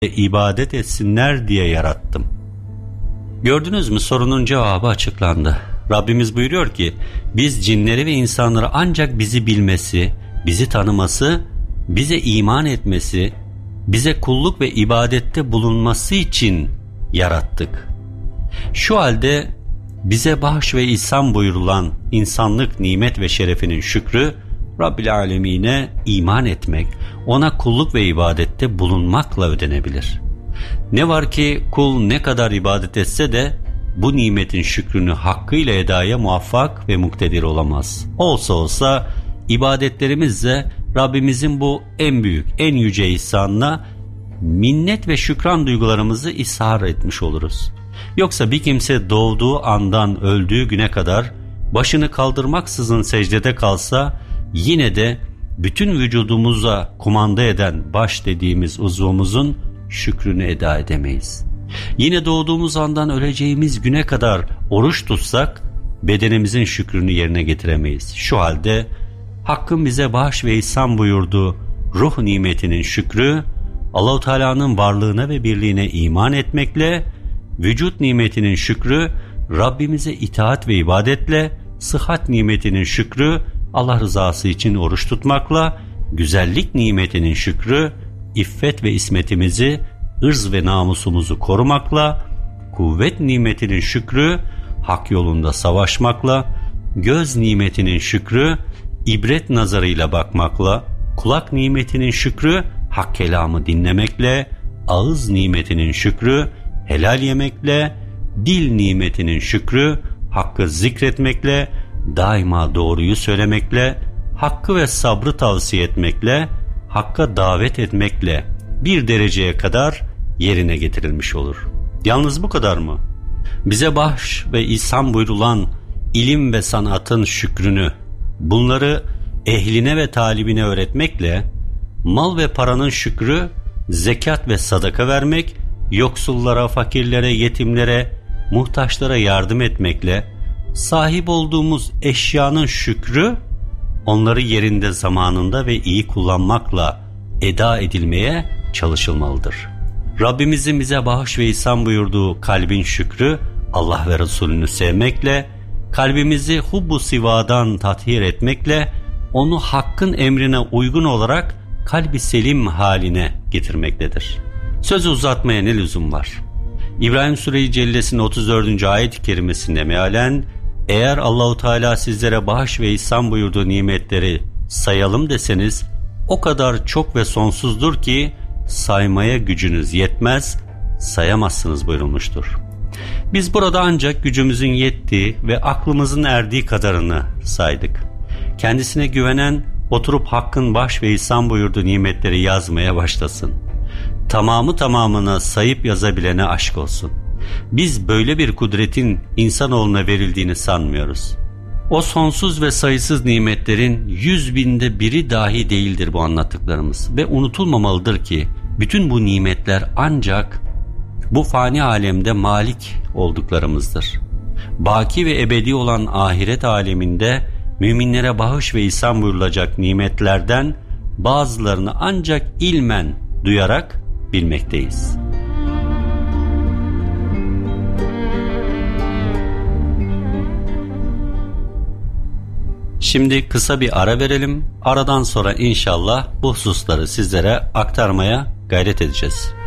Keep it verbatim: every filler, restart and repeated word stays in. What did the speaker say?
ibadet etsinler diye yarattım. Gördünüz mü, sorunun cevabı açıklandı. Rabbimiz buyuruyor ki biz cinleri ve insanları ancak bizi bilmesi, bizi tanıması, bize iman etmesi, bize kulluk ve ibadette bulunması için yarattık. Şu halde bize bahş ve ihsan buyurulan insanlık nimet ve şerefinin şükrü, Rabbil Alemine iman etmek, ona kulluk ve ibadette bulunmakla ödenebilir. Ne var ki kul ne kadar ibadet etse de bu nimetin şükrünü hakkıyla edaya muvaffak ve muktedir olamaz. Olsa olsa ibadetlerimizle Rabbimizin bu en büyük, en yüce ihsanına minnet ve şükran duygularımızı ishar etmiş oluruz. Yoksa bir kimse doğduğu andan öldüğü güne kadar başını kaldırmaksızın secdede kalsa, yine de bütün vücudumuza kumanda eden baş dediğimiz uzvumuzun şükrünü eda edemeyiz. Yine doğduğumuz andan öleceğimiz güne kadar oruç tutsak bedenimizin şükrünü yerine getiremeyiz. Şu halde Hakk'ın bize bahş ve ihsan buyurduğu ruh nimetinin şükrü, Allah-u Teala'nın varlığına ve birliğine iman etmekle, vücut nimetinin şükrü Rabbimize itaat ve ibadetle, sıhhat nimetinin şükrü Allah rızası için oruç tutmakla, güzellik nimetinin şükrü iffet ve ismetimizi, ırz ve namusumuzu korumakla, kuvvet nimetinin şükrü hak yolunda savaşmakla, göz nimetinin şükrü ibret nazarıyla bakmakla, kulak nimetinin şükrü hak kelamı dinlemekle, ağız nimetinin şükrü helal yemekle, dil nimetinin şükrü hakkı zikretmekle, daima doğruyu söylemekle, hakkı ve sabrı tavsiye etmekle, hakka davet etmekle bir dereceye kadar yerine getirilmiş olur. Yalnız bu kadar mı? Bize bahş ve ihsan buyurulan ilim ve sanatın şükrünü, bunları ehline ve talibine öğretmekle, mal ve paranın şükrü zekat ve sadaka vermek, yoksullara, fakirlere, yetimlere, muhtaçlara yardım etmekle, sahip olduğumuz eşyanın şükrü onları yerinde, zamanında ve iyi kullanmakla eda edilmeye çalışılmalıdır. Rabbimizin bize bağış ve ihsan buyurduğu kalbin şükrü Allah ve Resulünü sevmekle, kalbimizi hubbu sivadan tathir etmekle, onu hakkın emrine uygun olarak kalbi selim haline getirmektedir. Sözü uzatmaya ne lüzum var? İbrahim Sure-i Cellesi'nin otuz dördüncü ayet-i kerimesinde mealen, eğer Allahu Teala sizlere bağış ve ihsan buyurduğu nimetleri sayalım deseniz, o kadar çok ve sonsuzdur ki saymaya gücünüz yetmez, sayamazsınız buyurulmuştur. Biz burada ancak gücümüzün yettiği ve aklımızın erdiği kadarını saydık. Kendisine güvenen oturup Hakk'ın bahş ve ihsan buyurduğu nimetleri yazmaya başlasın. Tamamı tamamına sayıp yazabilene aşk olsun. Biz böyle bir kudretin insanoğluna verildiğini sanmıyoruz. O sonsuz ve sayısız nimetlerin yüz binde biri dahi değildir bu anlattıklarımız ve unutulmamalıdır ki bütün bu nimetler ancak bu fani alemde malik olduklarımızdır. Baki ve ebedi olan ahiret aleminde müminlere bağış ve ihsan buyurulacak nimetlerden bazılarını ancak ilmen duyarak bilmekteyiz. Şimdi kısa bir ara verelim. Aradan sonra inşallah bu hususları sizlere aktarmaya gayret edeceğiz.